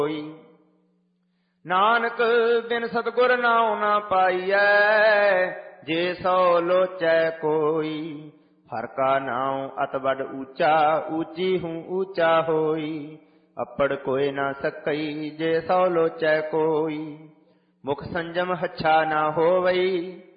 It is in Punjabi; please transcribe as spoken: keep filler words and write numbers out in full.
ਹੋਈ। ਨਾਨਕ ਬਿਨ ਸਤਿਗੁਰ ਨਾਉ ਨਾ ਪਾਈਐ, ਜੇ ਸੋ ਲੋਚੈ ਕੋਈ। ਹਰਿ ਕਾ ਨਾਉ ਅਤਿ ਬੜ ਊਚਾ, ਊਚੀ ਹੂੰ ਊਚਾ ਹੋਈ। ਅੱਪੜ ਕੋਇ ਨਾ ਸਕਈ, ਜੇ ਸੋ ਲੋਚੈ ਕੋਈ। ਮੁਖ ਸੰਜਮ ਹੱਛਾ ਨਾ ਹੋਵਈ,